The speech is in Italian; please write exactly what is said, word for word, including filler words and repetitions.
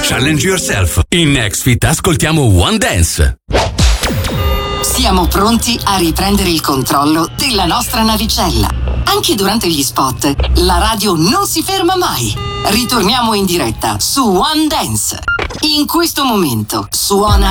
Challenge yourself. In NextFit ascoltiamo One Dance. Siamo pronti a riprendere il controllo della nostra navicella. Anche durante gli spot, la radio non si ferma mai. Ritorniamo in diretta su One Dance. In questo momento suona